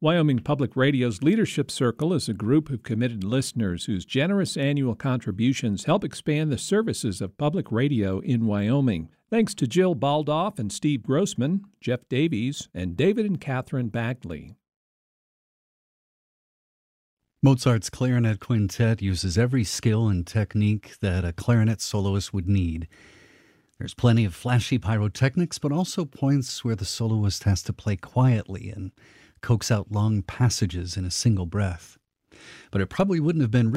Wyoming Public Radio's Leadership Circle is a group of committed listeners whose generous annual contributions help expand the services of public radio in Wyoming. Thanks to Jill Baldoff and Steve Grossman, Jeff Davies, and David and Catherine Bagley. Mozart's Clarinet Quintet uses every skill and technique that a clarinet soloist would need. There's plenty of flashy pyrotechnics, but also points where the soloist has to play quietly and coax out long passages in a single breath. But it probably wouldn't have been